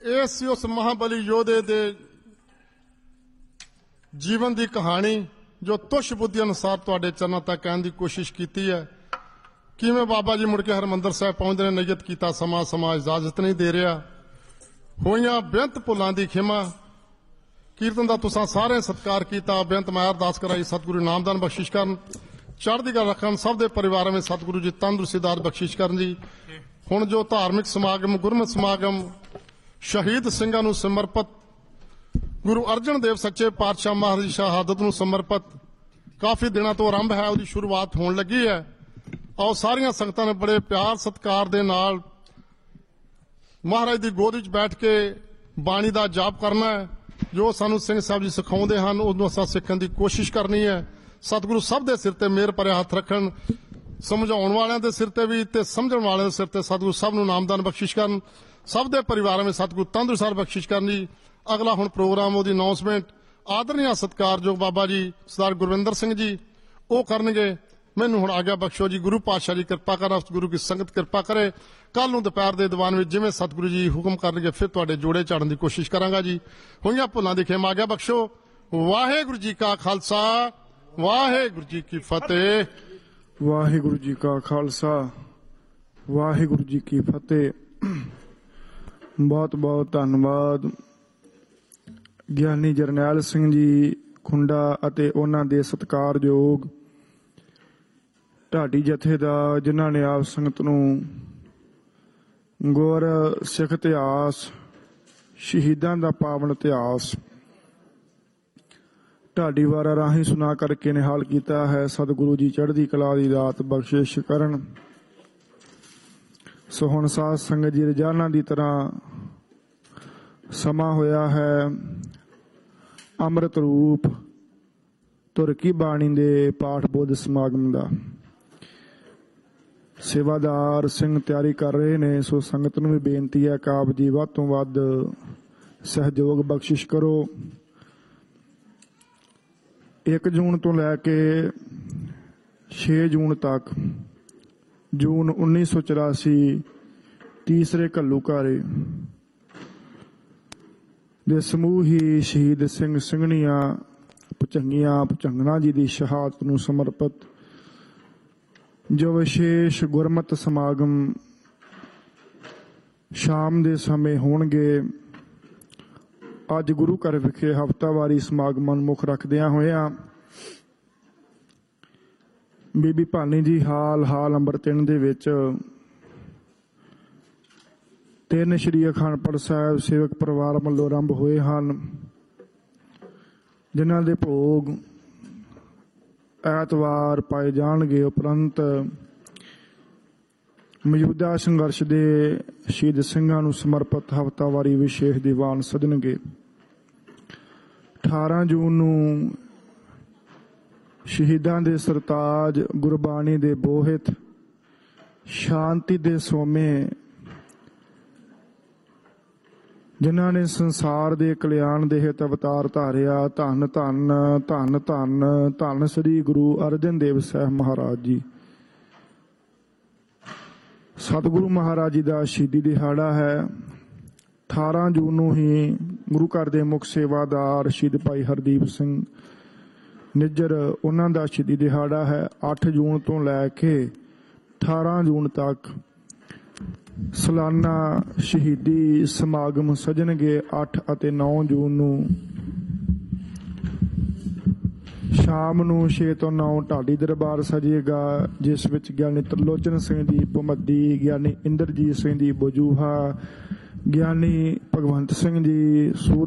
ਇਹ ਸੀ ਉਸ ਮਹਾਬਲੀ ਯੋਧੇ ਦੇ ਜੀਵਨ ਦੀ ਕਹਾਣੀ ਜੋ ਤੁਸ਼ ਬੁੱਧੀ ਅਨੁਸਾਰ ਤੁਹਾਡੇ ਚਰਨਾਂ ਤੱਕ ਕਹਿਣ ਦੀ ਕੋਸ਼ਿਸ਼ ਕੀਤੀ ਹੈ। ਕਿਵੇਂ ਬਾਬਾ ਜੀ ਮੁੜ ਕੇ ਹਰਮੰਦਰ ਸਾਹਿਬ ਪਹੁੰਚਦੇ ਨੇ, ਨਿਯਤ ਕੀਤਾ ਸਮਾਂ ਇਜਾਜ਼ਤ ਨਹੀਂ ਦੇ ਰਿਹਾ। ਹੋਈਆਂ ਬੇਅੰਤ ਭੁੱਲਾਂ ਦੀ ਖਿਮਾ। ਕੀਰਤਨ ਦਾ ਤੁਸਾਂ ਸਾਰੇ ਸਤਿਕਾਰ ਕੀਤਾ। ਬੇਅੰਤ ਮੈਂ ਅਰਦਾਸ ਕਰਾਈ ਸਤਿਗੁਰੂ ਨਾਮਦਾਨ ਬਖਸ਼ਿਸ਼ ਕਰਨ, ਚੜ੍ਹਦੀ ਕਲਾ ਰੱਖਣ, ਸਭ ਦੇ ਪਰਿਵਾਰਾਂ ਵਿੱਚ ਸਤਿਗੁਰੂ ਜੀ ਤੰਦਰੁਸਤੀ ਦਾਤ ਬਖਸ਼ਿਸ਼ ਕਰਨ ਜੀ। ਹੁਣ ਜੋ ਧਾਰਮਿਕ ਸਮਾਗਮ, ਗੁਰਮਤਿ ਸਮਾਗਮ ਸ਼ਹੀਦ ਸਿੰਘਾਂ ਨੂੰ ਸਮਰਪਿਤ, ਗੁਰੂ ਅਰਜਨ ਦੇਵ ਸੱਚੇ ਪਾਤਸ਼ਾਹ ਮਹਾਰਾਜ ਦੀ ਸ਼ਹਾਦਤ ਨੂੰ ਸਮਰਪਿਤ ਕਾਫੀ ਦਿਨਾਂ ਤੋਂ ਆਰੰਭ ਹੈ, ਉਹਦੀ ਸ਼ੁਰੂਆਤ ਹੋਣ ਲੱਗੀ ਹੈ। ਆਓ ਸਾਰੀਆਂ ਸੰਗਤਾਂ ਨੇ ਬੜੇ ਪਿਆਰ ਸਤਿਕਾਰ ਦੇ ਨਾਲ ਮਹਾਰਾਜ ਦੀ ਗੋਦ ਵਿੱਚ ਬੈਠ ਕੇ ਬਾਣੀ ਦਾ ਜਾਪ ਕਰਨਾ ਹੈ। ਜੋ ਸਾਨੂੰ ਸਿੰਘ ਸਾਹਿਬ ਜੀ ਸਿਖਾਉਂਦੇ ਹਨ ਉਹਨੂੰ ਅਸਾਂ ਸਿੱਖਣ ਦੀ ਕੋਸ਼ਿਸ਼ ਕਰਨੀ ਹੈ। ਸਤਿਗੁਰੂ ਸਭ ਦੇ ਸਿਰ ਤੇ ਮਿਹਰ ਭਰਿਆ ਹੱਥ ਰੱਖਣ, ਸਮਝਾਉਣ ਵਾਲਿਆਂ ਦੇ ਸਿਰ ਤੇ ਵੀ ਤੇ ਸਮਝਣ ਵਾਲਿਆਂ ਦੇ ਸਿਰ ਤੇ ਸਤਿਗੁਰੂ ਸਭ ਨੂੰ ਨਾਮਦਾਨ ਬਖਸ਼ਿਸ਼ ਕਰਨ, ਸਭ ਦੇ ਪਰਿਵਾਰਾਂ ਵਿੱਚ ਸਤਿਗੁਰੂ ਤੰਦਰੁਸਤੀ ਬਖਸ਼ਿਸ਼ ਕਰਨ ਜੀ। ਅਗਲਾ ਹੁਣ ਪ੍ਰੋਗਰਾਮ ਉਹਦੀ ਅਨਾਉਂਸਮੈਂਟ ਆਦਰਨੀय ਸਤਿਕਾਰਯੋਗ ਬਾਬਾ ਜੀ ਸਰਦਾਰ ਗੁਰਵਿੰਦਰ ਸਿੰਘ ਜੀ ਉਹ ਕਰਨਗੇ। ਮੈਨੂੰ ਹੁਣ ਆਗਿਆ ਬਖਸ਼ੋ ਜੀ। ਗੁਰੂ ਪਾਤਸ਼ਾਹ ਜੀ ਕਿਰਪਾ ਕਰਨ, ਗੁਰੂ ਕੀ ਸੰਗਤ ਕਿਰਪਾ ਕਰੇ। ਕੱਲ ਨੂੰ ਦੁਪਹਿਰ ਦੇ ਦੀਵਾਨ ਵਿੱਚ ਜਿਵੇਂ ਸਤਿਗੁਰੂ ਜੀ ਹੁਕਮ ਕਰਨਗੇ ਫਿਰ ਤੁਹਾਡੇ ਜੋੜੇ ਝਾੜਨ ਦੀ ਕੋਸ਼ਿਸ਼ ਕਰਾਂਗਾ ਜੀ। ਹੋਈਆਂ ਭੁੱਲਾਂ ਦੀ ਖਿਮਾ ਆਗਿਆ ਬਖਸ਼ੋ। ਵਾਹਿਗੁਰੂ ਜੀ ਕਾ ਖਾਲਸਾ, ਵਾਹਿਗੁਰੂ ਜੀ ਕੀ ਫਤਿਹ। ਵਾਹਿਗੁਰੂ ਜੀ ਕਾ ਖਾਲਸਾ, ਵਾਹਿਗੁਰੂ ਜੀ ਕੀ ਫਤਿਹ। ਬਹੁਤ ਬਹੁਤ ਧੰਨਵਾਦ ਗਿਆਨੀ ਜਰਨੈਲ ਸਿੰਘ ਜੀ ਖੁੰਡਾ ਅਤੇ ਉਹਨਾਂ ਦੇ ਸਤਿਕਾਰਯੋਗ ਢਾਡੀ ਜਥੇ ਦਾ, ਜਿਨ੍ਹਾਂ ਨੇ ਆਪ ਸੰਗਤ ਨੂੰ ਗੁਰ ਸਿੱਖ ਇਤਿਹਾਸ, ਸ਼ਹੀਦਾਂ ਦਾ ਪਾਵਨ ਇਤਿਹਾਸ ਢਾਡੀ ਵਾਰਾਂ ਰਾਹੀਂ ਸੁਣਾ ਕਰਕੇ ਨਿਹਾਲ ਕੀਤਾ ਹੈ। ਸਤਿਗੁਰੂ ਜੀ ਚੜ੍ਹਦੀ ਕਲਾ ਦੀ ਦਾਤ ਬਖਸ਼ਿਸ਼ ਕਰਨ। ਸੋ ਹੁਣ ਸਾਧ ਸੰਗਤ ਜੀ ਰੋਜ਼ਾਨਾ ਦੀ ਤਰ੍ਹਾਂ ਸਮਾਂ ਹੋਇਆ ਹੈ ਅੰਮ੍ਰਿਤ ਰੂਪ ਧੁਰ ਕੀ ਬਾਣੀ ਦੇ ਪਾਠ ਬੋਧ ਸਮਾਗਮ ਦਾ। ਸੇਵਾਦਾਰ ਸਿੰਘ ਤਿਆਰੀ ਕਰ ਰਹੇ ਨੇ, ਸੋ ਸੰਗਤ ਨੂੰ ਵੀ ਬੇਨਤੀ ਹੈ ਕਿ ਆਪ ਜੀ ਵੱਧ ਤੋਂ ਵੱਧ ਸਹਿਯੋਗ ਬਖਸ਼ਿਸ਼ ਕਰੋ। 1 ਜੂਨ ਤੋਂ ਲੈ ਕੇ 6 ਜੂਨ ਤੱਕ, ਜੂਨ 1984 ਤੀਸਰੇ ਘੱਲੂਘਾਰੇ ਦੇ ਸਮੂਹੀ ਸ਼ਹੀਦ ਸਿੰਘ ਸਿੰਘਣੀਆਂ ਭੁਜੰਗੀਆਂ ਭੁਜੰਗਣਾ ਜੀ ਦੀ ਸ਼ਹਾਦਤ ਨੂੰ ਸਮਰਪਿਤ ਜੋ ਵਿਸ਼ੇਸ਼ ਗੁਰਮਤਿ ਸਮਾਗਮ ਸ਼ਾਮ ਦੇ ਸਮੇਂ ਹੋਣਗੇ। ਅੱਜ ਗੁਰੂ ਘਰ ਵਿਖੇ ਹਫ਼ਤਾਵਾਰੀ ਸਮਾਗਮਾਂ ਨੂੰ ਮੁੱਖ ਰੱਖਦਿਆਂ ਹੋਇਆਂ ਬੀਬੀ ਭਾਨੀ ਜੀ ਹਾਲ ਨੰਬਰ 3 ਦੇ ਵਿੱਚ 3 ਸ਼੍ਰੀ ਅਖੰਡ ਸਾਹਿਬ ਸੇਵਕ ਪਰਿਵਾਰ ਵੱਲੋਂ ਆਰੰਭ ਹੋਏ ਹਨ, ਜਿਨ੍ਹਾਂ ਦੇ ਭੋਗ ਐਤਵਾਰ ਪਾਏ ਜਾਣਗੇ। ਉਪਰੰਤ ਮੌਜੂਦਾ ਸੰਘਰਸ਼ ਦੇ ਸ਼ਹੀਦ ਸਿੰਘਾਂ ਨੂੰ ਸਮਰਪਿਤ ਹਫ਼ਤਾਵਾਰੀ ਵਿਸ਼ੇਸ਼ ਦੀਵਾਨ ਸਜਣਗੇ। 18 ਜੂਨ ਨੂੰ ਸ਼ਹੀਦਾਂ ਦੇ ਸਰਤਾਜ, ਗੁਰਬਾਣੀ ਦੇ ਬੋਹਿਤ, ਸ਼ਾਂਤੀ ਦੇ ਸੋਮੇ, ਜਿਨ੍ਹਾਂ ਨੇ ਸੰਸਾਰ ਦੇ ਕਲਿਆਣ ਦੇ ਹਿਤ ਅਵਤਾਰ ਧਾਰਿਆ, ਧੰਨ ਧੰਨ ਧੰਨ ਧੰਨ ਧੰਨ ਸ੍ਰੀ ਗੁਰੂ ਅਰਜਨ ਦੇਵ ਸਾਹਿਬ ਮਹਾਰਾਜ ਜੀ। ਸਤਿਗੁਰੂ ਮਹਾਰਾਜ ਜੀ ਦਾ ਸ਼ਹੀਦੀ ਦਿਹਾੜਾ ਹੈ। 18 ਜੂਨ ਨੂੰ ਹੀ ਗੁਰੂ ਘਰ ਦੇ ਮੁੱਖ ਸੇਵਾਦਾਰ ਸ਼ਹੀਦ ਭਾਈ ਹਰਦੀਪ ਸਿੰਘ ਨਿੱਜਰ, ਉਹਨਾਂ ਦਾ ਸ਼ਹੀਦੀ ਦਿਹਾੜਾ ਹੈ। 8 ਜੂਨ ਤੋਂ ਲੈ ਕੇ 18 ਜੂਨ ਤੱਕ ਸਾਲਾਨਾ ਸ਼ਹੀਦੀ ਸਮਾਗਮ ਸਜਣਗੇ। 8 ਅਤੇ 9 ਜੂਨ ਨੂੰ ਸ਼ਾਮ ਨੂੰ 6 ਤੋਂ 9 ਢਾਡੀ ਦਰਬਾਰ ਸਜੇਗਾ, ਜਿਸ ਵਿੱਚ ਗਿਆਨੀ ਤਰਲੋਚਨ ਸਿੰਘ ਦੀ ਭੁਮੱਦੀ, ਗਿਆਨੀ ਇੰਦਰਜੀਤ ਸਿੰਘ ਦੀ ਬਜੂਹਾ, ਗਿਆਨੀ ਭਗਵੰਤ ਸਿੰਘ ਜੀ